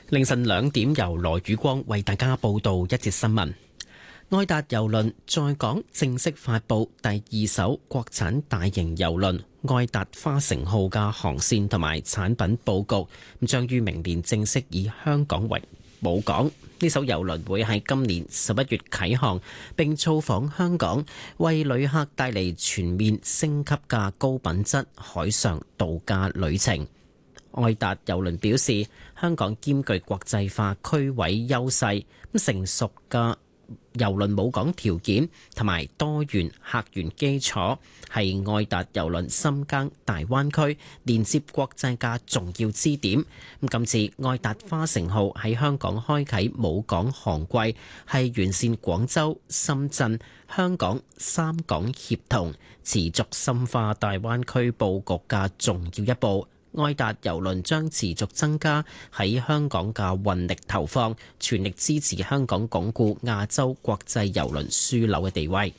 凌晨2點，由羅宇光為大家報道一節新聞。愛達郵輪在港正式發布第2艘國產大型郵輪愛達花城號嘅航線同埋產品佈局，將於明年正式以香港為母港。呢艘郵輪會喺今年11月啟航，並造訪香港，為旅客帶嚟全面升級嘅高品質海上度假旅程。愛達郵輪表示，香港兼具國際化區位優勢，成熟嘅郵輪母港條件同埋多元客源基礎，係愛達郵輪深耕大灣區、連接國際嘅重要支點。今次愛達花城號喺香港開啓母港航季，係完善廣州、深圳、香港三港協同，持續深化大灣區佈局嘅重要一步。愛達郵輪將持續增加喺香港嘅運力投放，全力支持香港鞏固亞洲國際郵輪樞紐嘅地位。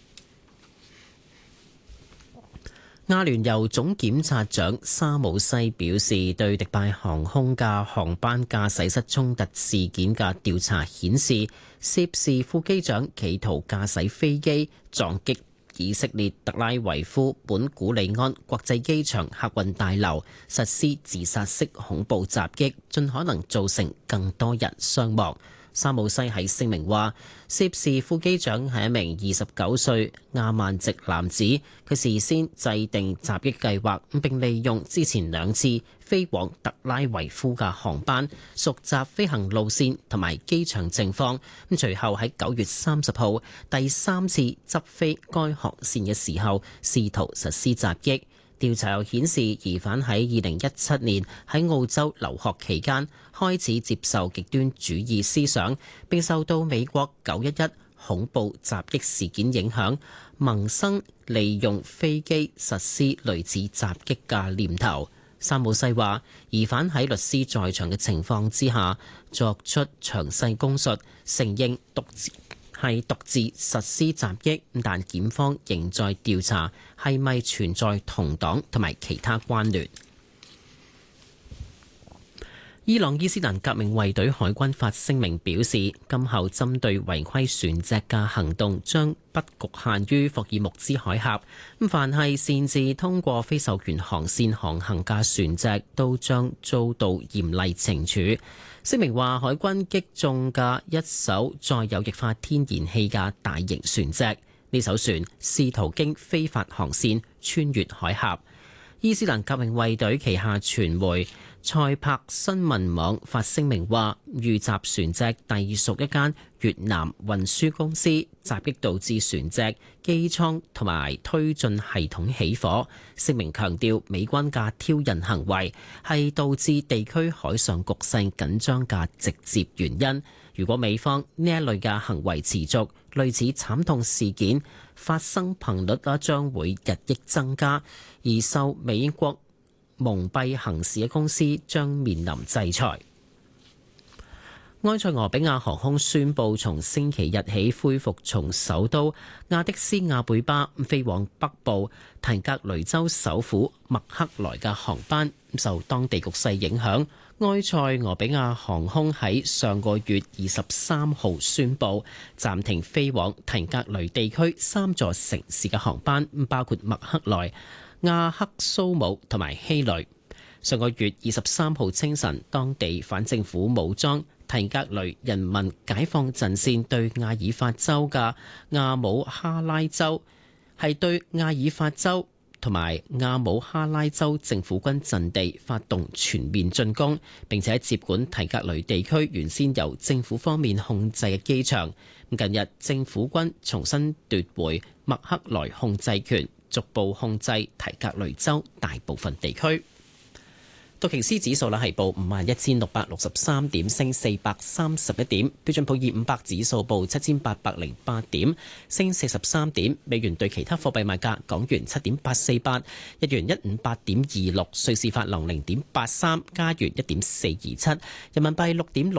阿聯酋總檢察長沙姆西表示，對迪拜航空嘅航班駕駛室衝突事件嘅調查顯示，涉事副機長企圖駕駛飛機撞擊以色列特拉維夫本古里安國際機場客運大樓，實施自殺式恐怖襲擊，盡可能造成更多人傷亡。沙姆西喺聲明話，涉事副機長係一名29歲亞曼籍男子，佢事先制定襲擊計劃，並利用之前2次飛往特拉維夫嘅航班，熟習飛行路線同埋機場情況。隨後喺9月30號第3次執飛該航線嘅時候，試圖實施襲擊。調查又顯示，疑犯喺2017年喺澳洲留學期間開始接受極端主義思想，並受到美國911恐怖襲擊事件影響，萌生利用飛機實施類似襲擊嘅念頭。沙姆西話，疑犯喺律師在場嘅情況之下作出詳細供述，承認獨自實施襲擊，但檢方仍在調查係咪存在同黨同埋其他關聯。伊朗伊斯蘭革命衛隊海軍發聲明表示，今後針對違規船隻嘅行動將不局限於霍爾木茲海峽，凡係擅自通過非授權航線航行嘅船隻都將遭到嚴厲懲處。聲明話，海軍擊中嘅一艘載有液化天然氣嘅大型船隻，呢艘船試圖經非法航線穿越海峽。伊斯蘭革命衛隊旗下傳媒塞柏新聞網發聲明話，遇襲船隻隸屬一間越南運輸公司，襲擊導致船隻機艙同埋推進系統起火。聲明強調，美軍嘅挑釁行為係導致地區海上局勢緊張嘅直接原因。如果美方呢一類嘅行為持續，類似慘痛事件發生頻率將會日益增加，而受美國蒙蔽行事嘅公司將面臨制裁。埃塞俄比亞航空宣布，從星期日起恢復從首都亞的斯亞貝巴飛往北部提格雷州首府麥克萊嘅航班。受當地局勢影響，埃塞俄比亞航空喺上個月23號宣布暫停飛往提格雷地區3座城市嘅航班，包括麥克萊、亞克蘇姆同埋希雷。上個月23號清晨，當地反政府武裝提格雷人民解放陣線對亞爾法州嘅亞姆哈拉州係對亞爾法州同埋亞姆哈拉州政府軍陣地發動全面進攻，並且接管提格雷地區原先由政府方面控制嘅機場。近日政府軍重新奪回麥克萊控制權，逐步控制提格雷州大部分地區。道瓊斯指數係報51,663點，升431點。標準普爾500指數報7,808點，升43點。美元對其他貨幣賣價：港元7.848，日元158.26，瑞士法郎0.83，加元1.427，人民幣6.6